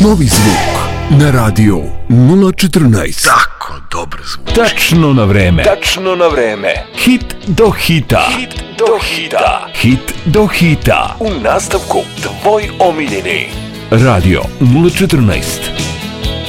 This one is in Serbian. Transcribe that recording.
Novi zvuk na radio 014. Tako dobro zvuči. Tačno na vreme. Tačno na vreme. Hit do hita. Hit do hita. Hit do hita. U nastavku tvoj omiljeni. Radio 014.